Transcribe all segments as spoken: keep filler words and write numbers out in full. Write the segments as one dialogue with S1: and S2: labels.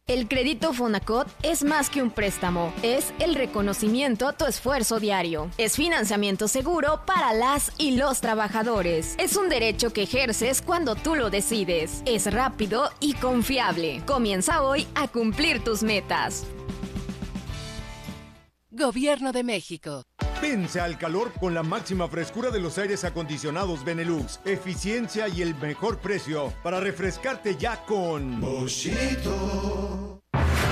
S1: El crédito Fonacot es más que un préstamo, es el reconocimiento a tu esfuerzo diario. Es financiamiento seguro para las y los trabajadores. Es un derecho que ejerces cuando tú lo decides. Es rápido y confiable. Comienza hoy a cumplir tus metas.
S2: Gobierno de México.
S3: Vence al calor con la máxima frescura de los aires acondicionados Benelux, eficiencia y el mejor precio para refrescarte ya con Boschito.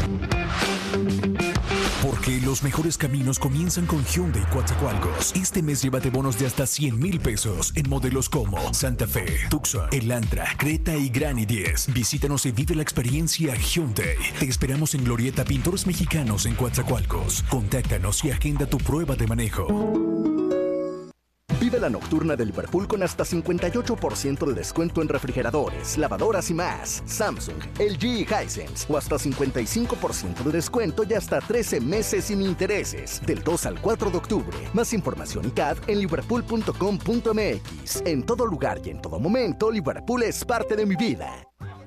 S4: Porque los mejores caminos comienzan con Hyundai Coatzacoalcos. Este mes llévate bonos de hasta cien mil pesos en modelos como Santa Fe, Tucson, Elantra, Creta y Gran i diez. Visítanos y vive la experiencia Hyundai. Te esperamos en Glorieta Pintores Mexicanos en Coatzacoalcos. Contáctanos y agenda tu prueba de manejo.
S5: Vive la nocturna de Liverpool con hasta cincuenta y ocho por ciento de descuento en refrigeradores, lavadoras y más. Samsung, L G y Hisense. O hasta cincuenta y cinco por ciento de descuento y hasta trece meses sin intereses. Del dos al cuatro de octubre. Más información y C A D en liverpool punto com punto m x. En todo lugar y en todo momento, Liverpool es parte de mi vida.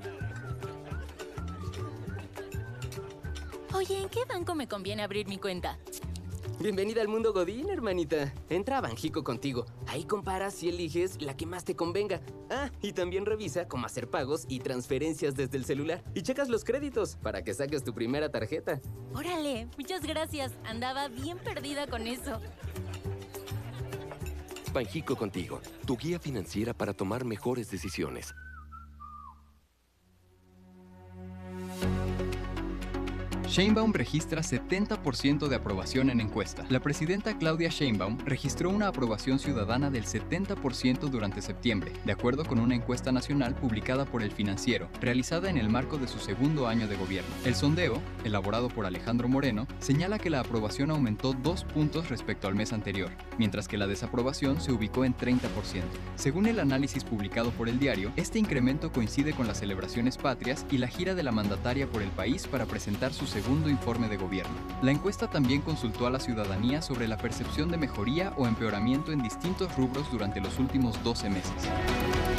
S6: Oye, ¿en qué banco me conviene abrir mi cuenta?
S2: Bienvenida al mundo Godín, hermanita. Entra a Banjico contigo. Ahí comparas y eliges la que más te convenga. Ah, y también revisa cómo hacer pagos y transferencias desde el celular. Y checas los créditos para que saques tu primera tarjeta.
S6: Órale, muchas gracias. Andaba bien perdida con eso.
S7: Banjico contigo, tu guía financiera para tomar mejores decisiones.
S8: Sheinbaum registra setenta por ciento de aprobación en encuesta. La presidenta Claudia Sheinbaum registró una aprobación ciudadana del setenta por ciento durante septiembre, de acuerdo con una encuesta nacional publicada por El Financiero, realizada en el marco de su segundo año de gobierno. El sondeo, elaborado por Alejandro Moreno, señala que la aprobación aumentó dos puntos respecto al mes anterior, mientras que la desaprobación se ubicó en treinta por ciento. Según el análisis publicado por el diario, este incremento coincide con las celebraciones patrias y la gira de la mandataria por el país para presentar su segundo informe de gobierno. La encuesta también consultó a la ciudadanía sobre la percepción de mejoría o empeoramiento en distintos rubros durante los últimos doce meses.